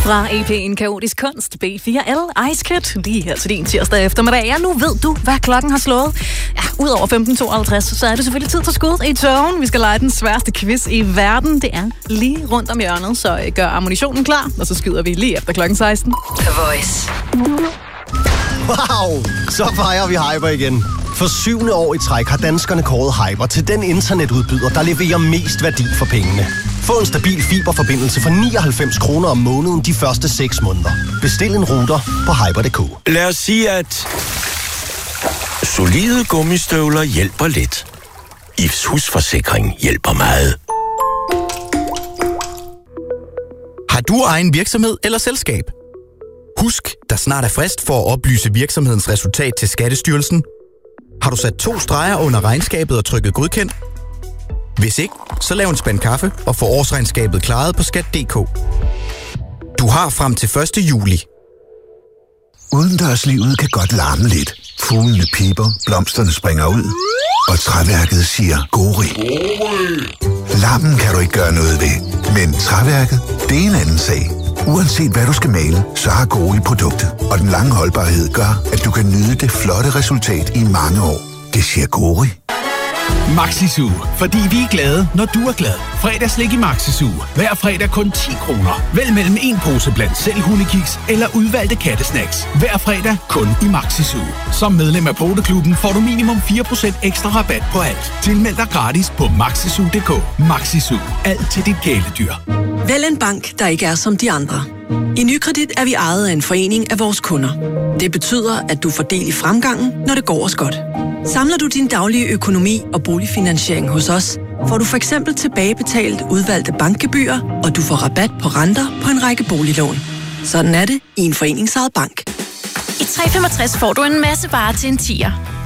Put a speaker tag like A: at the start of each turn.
A: Fra EP'en Kaotisk Kunst, B4L, Ice Kid, lige her til din tirsdag eftermiddag. Ja, nu ved du, hvad klokken har slået. Ja, udover 15.52, så er det selvfølgelig tid til skud i togen. Vi skal lege den sværeste quiz i verden. Det er lige rundt om hjørnet, så gør ammunitionen klar, og så skyder vi lige efter klokken 16.
B: The Voice.
C: Wow, så fejrer vi Hyper igen. For 7. år i træk har danskerne kåret Hyper til den internetudbyder, der leverer mest værdi for pengene. Få en stabil fiberforbindelse for 99 kroner om måneden de første 6 måneder. Bestil en router på hyper.dk.
D: Lad os sige, at solide gummistøvler hjælper lidt. Ifs husforsikring hjælper meget.
E: Har du egen virksomhed eller selskab? Husk, der snart er frist for at oplyse virksomhedens resultat til Skattestyrelsen. Har du sat 2 streger under regnskabet og trykket godkendt? Hvis ikke, så lav en spand kaffe og få årsregnskabet klaret på skat.dk. Du har frem til 1. juli.
F: Udendørslivet kan godt larme lidt. Fuglene piber, blomsterne springer ud, og træværket siger gori. Larmen kan du ikke gøre noget ved, men træværket, det er en anden sag. Uanset hvad du skal male, så har Gori produktet, og den lange holdbarhed gør, at du kan nyde det flotte resultat i mange år. Det siger Gori.
G: Maxi-Zoo, fordi vi er glade, når du er glad. Fredagslik i Maxi-Zoo. Hver fredag kun 10 kroner. Vælg mellem en pose blandt selv hundekiks eller udvalgte kattesnacks. Hver fredag kun i Maxi-Zoo. Som medlem af Poteklubben får du minimum 4% ekstra rabat på alt. Tilmeld dig gratis på maxizoo.dk. Maxi-Zoo. Alt til dit kæledyr.
H: Vælg en bank, der ikke er som de andre. I Nykredit er vi ejet af en forening af vores kunder. Det betyder, at du får del i fremgangen, når det går os godt. Samler du din daglige økonomi og boligfinansiering hos os, får du for eksempel tilbagebetalt udvalgte bankgebyrer, og du får rabat på renter på en række boliglån. Sådan er det i en foreningsejet bank.
I: I 365 får du en masse varer til en 10'er.